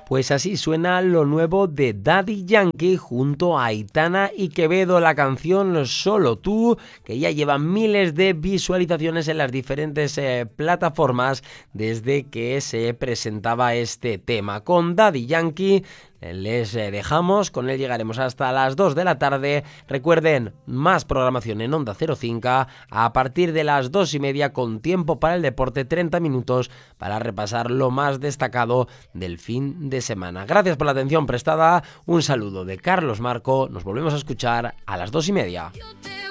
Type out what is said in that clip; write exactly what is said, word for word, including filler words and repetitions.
Pues así suena lo nuevo de Daddy Yankee junto a Aitana y Quevedo, la canción Solo Tú, que ya lleva miles de visualizaciones en las diferentes eh, plataformas desde que se presentaba este tema. Con Daddy Yankee les dejamos, con él llegaremos hasta las dos de la tarde. Recuerden, más programación en Onda cero cinco a partir de las dos y media con tiempo para el deporte, treinta minutos para repasar lo más destacado del fin de semana. Gracias por la atención prestada, un saludo de Carlos Marco, nos volvemos a escuchar a las dos y media.